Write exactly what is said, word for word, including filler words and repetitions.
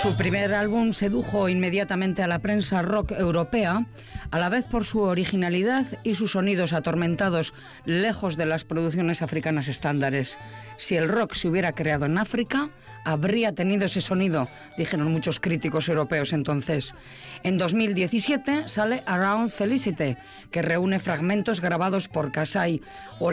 Su primer álbum sedujo inmediatamente a la prensa rock europea, a la vez por su originalidad y sus sonidos atormentados, lejos de las producciones africanas estándares. Si el rock se hubiera creado en África, habría tenido ese sonido, dijeron muchos críticos europeos entonces. En dos mil diecisiete sale Around Felicity, que reúne fragmentos grabados por Kasai o